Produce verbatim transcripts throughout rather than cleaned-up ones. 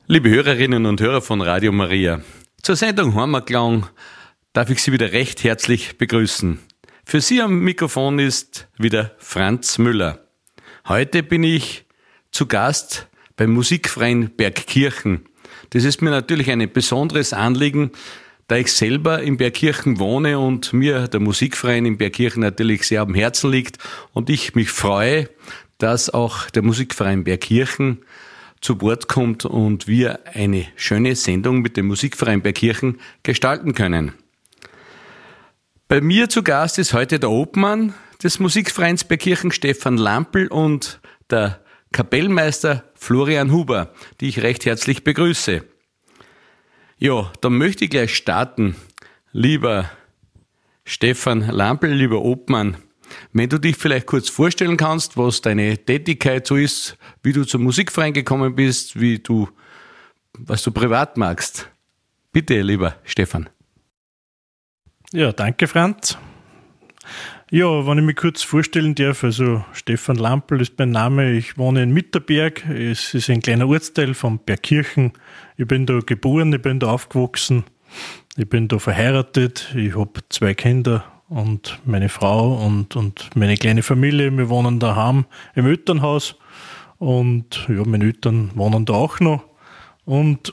Liebe Hörerinnen und Hörer von Radio Maria, zur Sendung Heimatklang darf ich Sie wieder recht herzlich begrüßen. Für Sie am Mikrofon ist wieder Franz Müller. Heute bin ich zu Gast beim Musikverein Bergkirchen. Das ist mir natürlich ein besonderes Anliegen, da ich selber in Bergkirchen wohne und mir der Musikverein in Bergkirchen natürlich sehr am Herzen liegt und ich mich freue, dass auch der Musikverein Bergkirchen zu Wort kommt und wir eine schöne Sendung mit dem Musikverein Bergkirchen gestalten können. Bei mir zu Gast ist heute der Obmann des Musikvereins Bergkirchen, Stefan Lampl, und der Kapellmeister Florian Huber, die ich recht herzlich begrüße. Ja, dann möchte ich gleich starten. Lieber Stefan Lampl, lieber Obmann, wenn du dich vielleicht kurz vorstellen kannst, was deine Tätigkeit so ist, wie du zum Musikverein gekommen bist, wie du, was du privat magst. Bitte, lieber Stefan. Ja, danke, Franz. Ja, wenn ich mich kurz vorstellen darf, also Stefan Lampl ist mein Name, ich wohne in Mitterberg, es ist ein kleiner Ortsteil von Bergkirchen. Ich bin da geboren, ich bin da aufgewachsen, ich bin da verheiratet, ich habe zwei Kinder und meine Frau und, und meine kleine Familie. Wir wohnen daheim im Elternhaus und ja, meine Eltern wohnen da auch noch. Und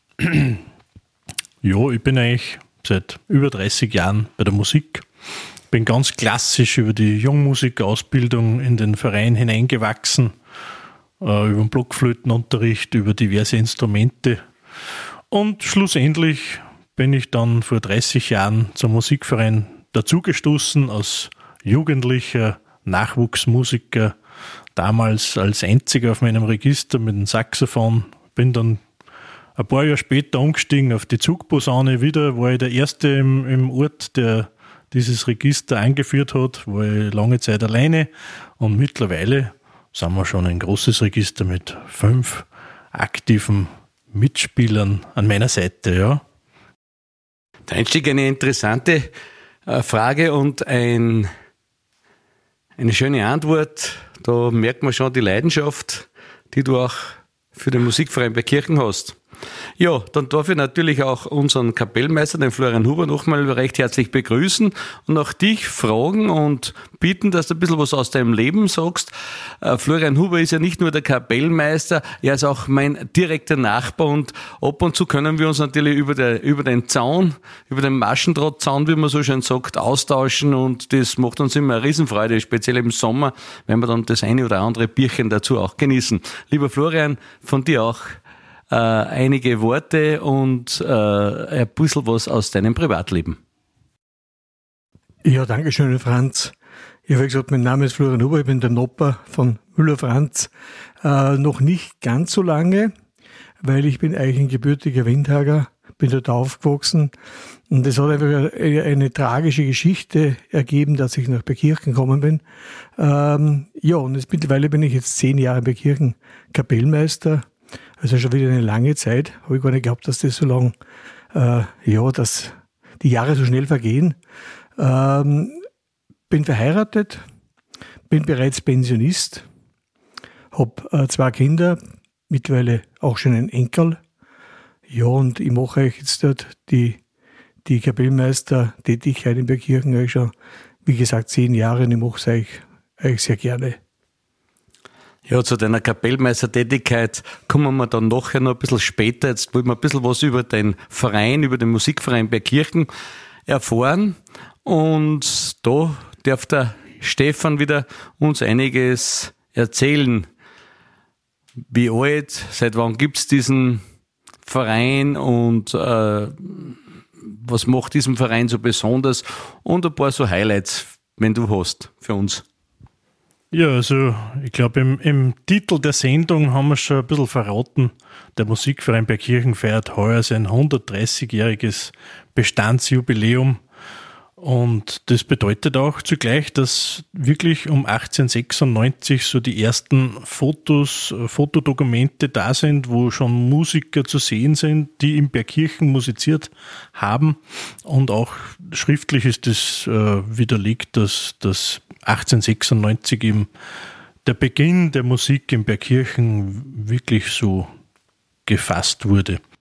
ja, ich bin eigentlich seit über dreißig Jahren bei der Musik. Bin ganz klassisch über die Jungmusikausbildung in den Verein hineingewachsen, äh, über den Blockflötenunterricht, über diverse Instrumente. Und schlussendlich bin ich dann vor dreißig Jahren zum Musikverein dazugestoßen als jugendlicher Nachwuchsmusiker, damals als einziger auf meinem Register mit dem Saxophon. Bin dann ein paar Jahre später umgestiegen auf die Zugposaune wieder, war ich der Erste im, im Ort, der dieses Register eingeführt hat, war ich lange Zeit alleine und mittlerweile sind wir schon ein großes Register mit fünf aktiven Mitspielern an meiner Seite, ja. Der Einstieg eine interessante Frage und ein, eine schöne Antwort. Da merkt man schon die Leidenschaft, die du auch für den Musikverein Bergkirchen hast. Ja, dann darf ich natürlich auch unseren Kapellmeister, den Florian Huber, nochmal recht herzlich begrüßen und auch dich fragen und bitten, dass du ein bisschen was aus deinem Leben sagst. Äh, Florian Huber ist ja nicht nur der Kapellmeister, er ist auch mein direkter Nachbar und ab und zu können wir uns natürlich über, der, über den Zaun, über den Maschendrahtzaun, wie man so schön sagt, austauschen und das macht uns immer eine Riesenfreude, speziell im Sommer, wenn wir dann das eine oder andere Bierchen dazu auch genießen. Lieber Florian, von dir auch Äh, einige Worte und äh, ein bisschen was aus deinem Privatleben. Ja, danke schön, Franz. Ich habe gesagt, mein Name ist Florian Huber, ich bin der Nopper von Müller Franz. Äh, noch nicht ganz so lange, weil ich bin eigentlich ein gebürtiger Windhager, bin dort aufgewachsen und es hat einfach eine, eine tragische Geschichte ergeben, dass ich nach Bergkirchen gekommen bin. Ähm, ja, und jetzt, mittlerweile bin ich jetzt zehn Jahre in Bergkirchen Kapellmeister. Also schon wieder eine lange Zeit. Habe ich gar nicht geglaubt, dass das so lang, äh, ja, dass die Jahre so schnell vergehen. Ähm, bin verheiratet, bin bereits Pensionist, habe äh, zwei Kinder, mittlerweile auch schon einen Enkel. Ja, und ich mache euch jetzt dort die, die Kapellmeister-Tätigkeit in Bergkirchen eigentlich schon, wie gesagt, zehn Jahre und ich mache es euch, euch sehr gerne. Ja, zu deiner Kapellmeistertätigkeit kommen wir dann nachher noch ein bisschen später. Jetzt wollen wir ein bisschen was über den Verein, über den Musikverein Bergkirchen erfahren. Und da darf der Stefan wieder uns einiges erzählen. Wie alt, seit wann gibt es diesen Verein und äh, was macht diesen Verein so besonders? Und ein paar so Highlights, wenn du hast, für uns. Ja, also ich glaube, im, im Titel der Sendung haben wir schon ein bisschen verraten. Der Musikverein Bergkirchen feiert heuer sein hundertdreißigjähriges Bestandsjubiläum. Und das bedeutet auch zugleich, dass wirklich um achtzehnhundertsechsundneunzig so die ersten Fotos, Fotodokumente da sind, wo schon Musiker zu sehen sind, die in Bergkirchen musiziert haben. Und auch schriftlich ist es äh, widerlegt, dass, dass achtzehnhundertsechsundneunzig eben der Beginn der Musik in Bergkirchen wirklich so gefasst wurde.